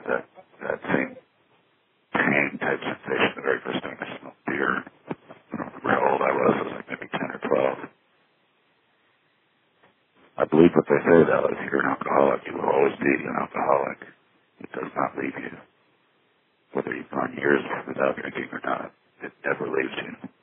got that same tang type sensation the very first time I smelled beer. I don't remember how old I was. I was like maybe 10 or 12. I believe what they say, though. If you're an alcoholic, you will always be an alcoholic. It does not leave you. Whether you've gone years without drinking or not, it never leaves you.